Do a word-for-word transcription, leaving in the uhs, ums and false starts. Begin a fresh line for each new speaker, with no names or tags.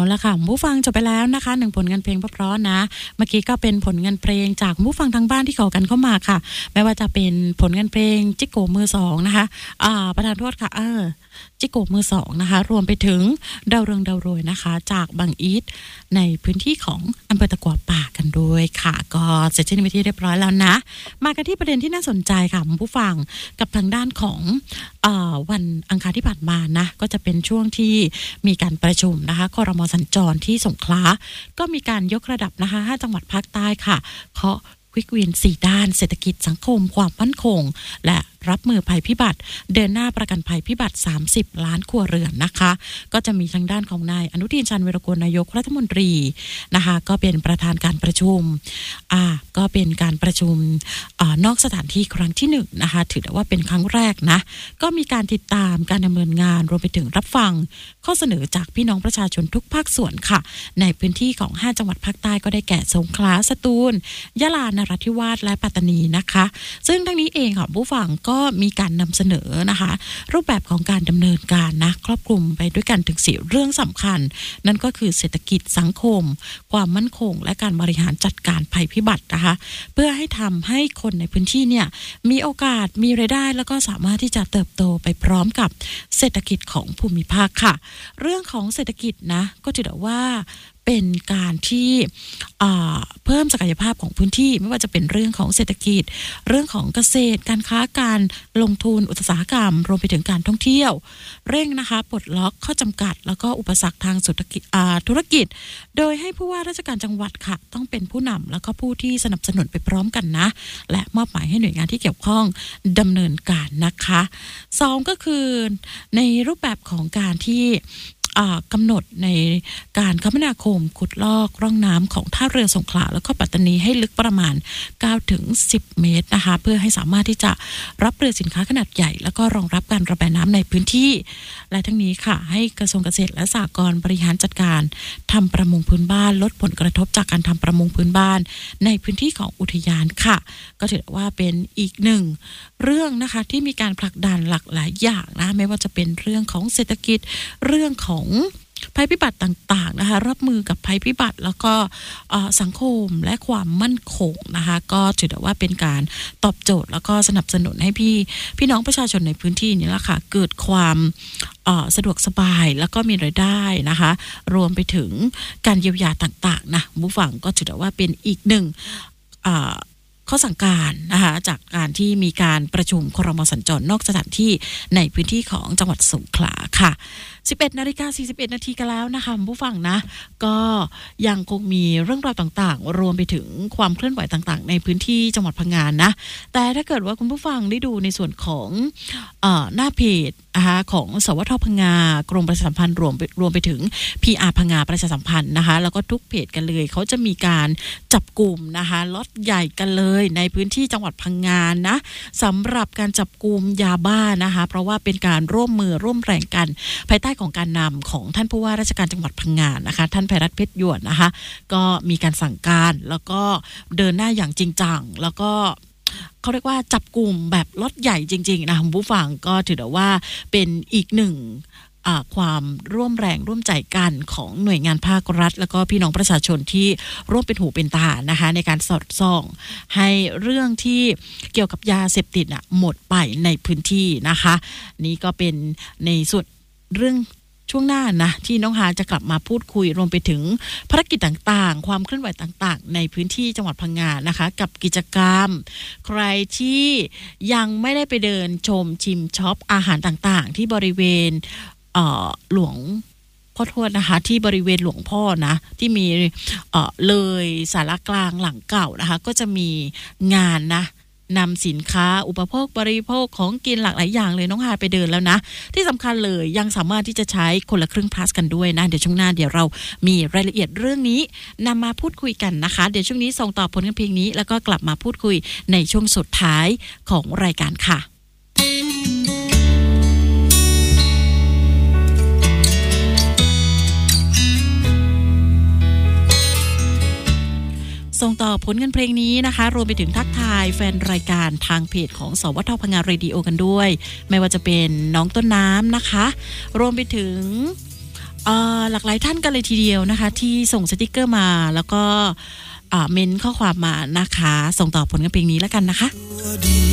ละค่ะผู้ฟังจบไปแล้วนะคะหนึ่งผลงานเพลงเพราะๆนะเมื่อกี้ก็เป็นผลงานเพลงจากผู้ฟังทางบ้านที่ขอกันเข้ามาค่ะไม่ว่าจะเป็นผลงานเพลงจิโกมือสองนะคะอ่าประธานโทษค่ะเออจิโกมือสองนะคะรวมไปถึงดาวเรืองดาวโรยนะคะจากบางอีทในพื้นที่ของอำเภอตะกัวป่ากันด้วยค่ะก็เสร็จสิ้นไปที่เรียบร้อยแล้วนะมากันที่ประเด็นที่น่าสนใจค่ะผู้ฟังกับทางด้านของเอ่อวันอังคารที่ผ่านมานะก็จะเป็นช่วงที่มีการประชุมนะคะครม.สัญจรที่สงขลาก็มีการยกระดับนะคะห้าจังหวัดภาคใต้ค่ะเคาะควิกวินสี่ด้านเศรษฐกิจสังคมความมั่นคงและรับมือภัยพิบัติเดินหน้าประกันภัยพิบัติสามสิบล้านครัวเรือนนะคะก็จะมีทางด้านของนายอนุทินชาญวีรกูลนายกรัฐมนตรีนะคะก็เป็นประธานการประชุมอ่าก็เป็นการประชุมอ่านอกสถานที่ครั้งที่หนึ่งนะคะถือได้ว่าเป็นครั้งแรกนะก็มีการติดตามการดำเนินงานรวมไปถึงรับฟังข้อเสนอจากพี่น้องประชาชนทุกภาคส่วนค่ะในพื้นที่ของห้าจังหวัดภาคใต้ก็ได้แก่สงขลาสตูลยะลานราธิวาสและปัตตานีนะคะซึ่งทั้งนี้เองค่ะผู้ฟังก็มีการนำเสนอนะคะรูปแบบของการดำเนินการนะครอบคลุมไปด้วยกันถึงสี่เรื่องสำคัญนั่นก็คือเศรษฐกิจสังคมความมั่นคงและการบริหารจัดการภัยพิบัตินะคะเพื่อให้ทำให้คนในพื้นที่เนี่ยมีโอกาสมีรายได้แล้วก็สามารถที่จะเติบโตไปพร้อมกับเศรษฐกิจของภูมิภาคค่ะเรื่องของเศรษฐกิจนะก็ถือว่าเป็นการที่เพิ่มศักยภาพของพื้นที่ไม่ว่าจะเป็นเรื่องของเศรษฐกิจเรื่องของเกษตรการค้าการลงทุนอุตสาหกรรมรวมไปถึงการท่องเที่ยวเร่งนะคะปลดล็อกข้อจำกัดแล้วก็อุปสรรคทางเศรษฐกิจธุรกิจโดยให้ผู้ว่าราชการจังหวัดค่ะต้องเป็นผู้นำแล้วก็ผู้ที่สนับสนุนไปพร้อมกันนะและมอบหมายให้หน่วยงานที่เกี่ยวข้องดำเนินการนะคะสองก็คือในรูปแบบของการที่กำหนดในการคมนาคมขุดลอกร่องน้ำของท่าเรือสงขลาแล้วก็ปัตตานีให้ลึกประมาณ เก้าถึงสิบ เมตรนะคะเพื่อให้สามารถที่จะรับเรือสินค้าขนาดใหญ่แล้วก็รองรับการระบายน้ำในพื้นที่และทั้งนี้ค่ะให้กระทรวงเกษตรและสหกรณ์บริหารจัดการทำประมงพื้นบ้านลดผลกระทบจากการทำประมงพื้นบ้านในพื้นที่ของอุทยานค่ะก็ถือว่าเป็นอีกหนึ่งเรื่องนะคะที่มีการผลักดันหลากหลายอย่างนะไม่ว่าจะเป็นเรื่องของเศรษฐกิจเรื่องของภัยพิบัติต่างๆนะคะรับมือกับภัยพิบัติแล้วก็สังคมและความมั่นคงนะคะก็ถือว่าเป็นการตอบโจทย์แล้วก็สนับสนุนให้พี่พี่น้องประชาชนในพื้นที่นี้ละค่ะเกิดความสะดวกสบายแล้วก็มีรายได้นะคะรวมไปถึงการเยียวยาต่างๆนะผู้ฟังก็ถือว่าเป็นอีกหนึ่งข้อสั่งการนะคะจากการที่มีการประชุมครม.สัญจรนอกสถานที่ในพื้นที่ของจังหวัดสงขลาค่ะ สิบเอ็ดนาฬิกาสี่สิบเอ็ดนาทีกันแล้วนะคะผู้ฟังนะก็ยังคงมีเรื่องราวต่างๆรวมไปถึงความเคลื่อนไหวต่างๆในพื้นที่จังหวัดพังงานนะแต่ถ้าเกิดว่าคุณผู้ฟังได้ดูในส่วนของเอ่อหน้าเพจนะคะของสวทพังงากรมประชาสัมพันธ์รวมรวมไปถึง พี อาร์ พังงาประชาสัมพันธ์นะคะแล้วก็ทุกเพจกันเลยเขาจะมีการจับกลุ่มนะคะล็อตใหญ่กันเลยในพื้นที่จังหวัดพังงานนะสำหรับการจับกลุ่มยาบ้านะคะเพราะว่าเป็นการร่วมมือร่วมแรงกันภายใต้ของการนำของท่านผู้ว่าราชการจังหวัดพังงานนะคะท่านไพรัตน์เพชรหยวนนะคะก็มีการสั่งการแล้วก็เดินหน้าอย่างจริงจังแล้วก็เขาเรียกว่าจับกลุ่มแบบล็อตใหญ่จริงๆนะคุณผู้ฟังก็ถือว่าเป็นอีกหนึ่งความร่วมแรงร่วมใจกันของหน่วยงานภาครัฐแล้วก็พี่น้องประชาชนที่ร่วมเป็นหูเป็นตานะคะในการสอดส่องให้เรื่องที่เกี่ยวกับยาเสพติดหมดไปในพื้นที่นะคะนี่ก็เป็นในส่วนเรื่องช่วงหน้านะที่น้องฮาจะกลับมาพูดคุยรวมไปถึงภารกิจต่างๆความเคลื่อนไหวต่างๆในพื้นที่จังหวัดพังงานะคะกับกิจกรรมใครที่ยังไม่ได้ไปเดินชมชิมช็อปอาหารต่างๆที่บริเวณเอ่อหลวงขอโทษนะคะที่บริเวณหลวงพ่อนะที่มีเอ่อเลยศาลากลางหลังเก่านะคะก็จะมีงานนะนำสินค้าอุปโภคบริโภคของกินหลากหลายอย่างเลยน้องฮาไปเดินแล้วนะที่สำคัญเลยยังสามารถที่จะใช้คนละครึ่งพลัสกันด้วยนะเดี๋ยวช่วงหน้าเดี๋ยวเรามีรายละเอียดเรื่องนี้นำมาพูดคุยกันนะคะเดี๋ยวช่วงนี้ส่งต่อผลงานเพลงนี้แล้วก็กลับมาพูดคุยในช่วงสุดท้ายของรายการค่ะส่งต่อผลงานเพลงนี้นะคะรวมไปถึงทักทายแฟนรายการทางเพจของสวทพังงาเรดิโอกันด้วยไม่ว่าจะเป็นน้องต้นน้ำนะคะรวมไปถึงเอ่อหลากหลายท่านกันเลยทีเดียวนะคะที่ส่งสติกเกอร์มาแล้วก็เมนข้อความมานะคะส่งต่อผลงานเพลงนี้แล้วกันนะคะ